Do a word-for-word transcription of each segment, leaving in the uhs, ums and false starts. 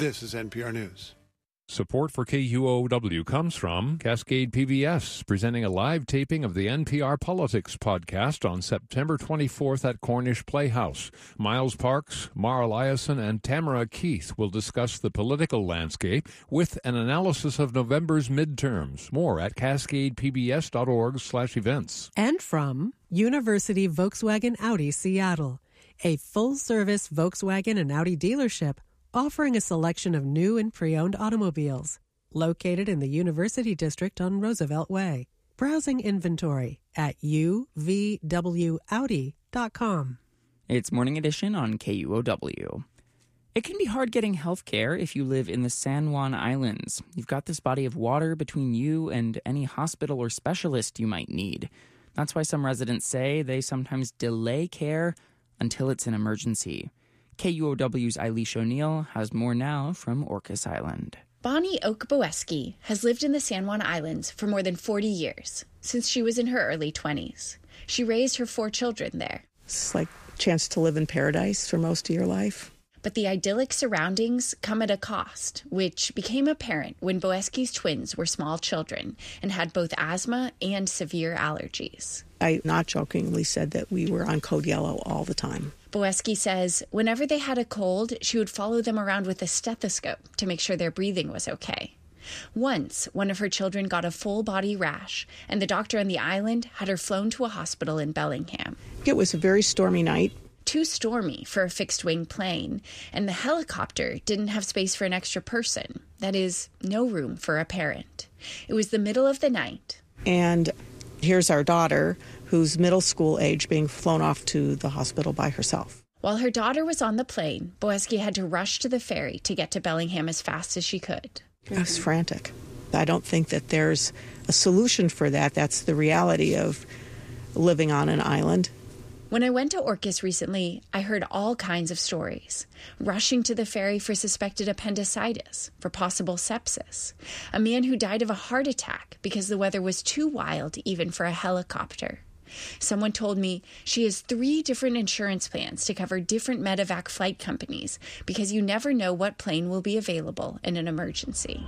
This is N P R News. Support for K U O W comes from Cascade P B S, presenting a live taping of the N P R Politics podcast on September twenty-fourth at Cornish Playhouse. Miles Parks, Mara Liasson, and Tamara Keith will discuss the political landscape with an analysis of November's midterms. More at cascadepbs.org slash events. And from University Volkswagen Audi Seattle, a full-service Volkswagen and Audi dealership offering a selection of new and pre-owned automobiles, located in the University District on Roosevelt Way. Browsing inventory at u v w audi dot com. It's Morning Edition on K U O W. It can be hard getting health care if you live in the San Juan Islands. You've got this body of water between you and any hospital or specialist you might need. That's why some residents say they sometimes delay care until it's an emergency. K U O W's Eilish O'Neill has more now from Orcas Island. Bonnie Oak Boeski has lived in the San Juan Islands for more than forty years, since she was in her early twenties. She raised her four children there. It's like a chance to live in paradise for most of your life. But the idyllic surroundings come at a cost, which became apparent when Boeski's twins were small children and had both asthma and severe allergies. I not jokingly said that we were on code yellow all the time. Boeski says whenever they had a cold, she would follow them around with a stethoscope to make sure their breathing was okay. Once, one of her children got a full-body rash, and the doctor on the island had her flown to a hospital in Bellingham. It was a very stormy night. Too stormy for a fixed-wing plane, and the helicopter didn't have space for an extra person. That is, no room for a parent. It was the middle of the night. And here's our daughter, who's middle school age, being flown off to the hospital by herself. While her daughter was on the plane, Boeski had to rush to the ferry to get to Bellingham as fast as she could. I was frantic. I don't think that there's a solution for that. That's the reality of living on an island. When I went to Orcas recently, I heard all kinds of stories. Rushing to the ferry for suspected appendicitis, for possible sepsis. A man who died of a heart attack because the weather was too wild even for a helicopter. Someone told me she has three different insurance plans to cover different medevac flight companies because you never know what plane will be available in an emergency.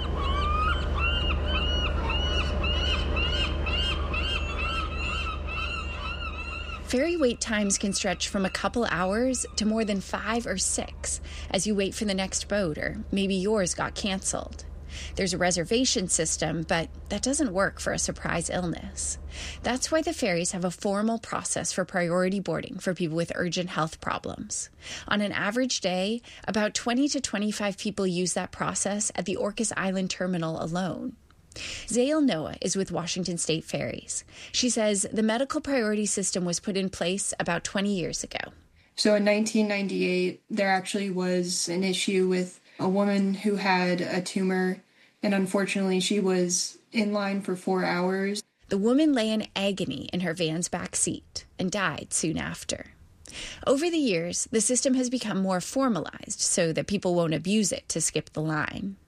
Ferry wait times can stretch from a couple hours to more than five or six as you wait for the next boat, or maybe yours got canceled. There's a reservation system, but that doesn't work for a surprise illness. That's why the ferries have a formal process for priority boarding for people with urgent health problems. On an average day, about twenty to twenty-five people use that process at the Orcas Island terminal alone. Zael Noah is with Washington State Ferries. She says the medical priority system was put in place about twenty years ago. So in nineteen ninety-eight, there actually was an issue with a woman who had a tumor, and unfortunately she was in line for four hours. The woman lay in agony in her van's back seat and died soon after. Over the years, the system has become more formalized so that people won't abuse it to skip the line.